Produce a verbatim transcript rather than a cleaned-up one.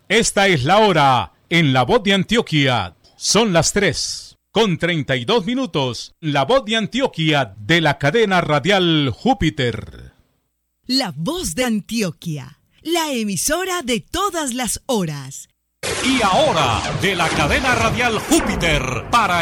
Esta es la hora en La Voz de Antioquia. Son las tres con treinta y dos minutos. La Voz de Antioquia de la cadena radial Júpiter. La Voz de Antioquia, la emisora de todas las horas. Y ahora, de la cadena radial Júpiter, para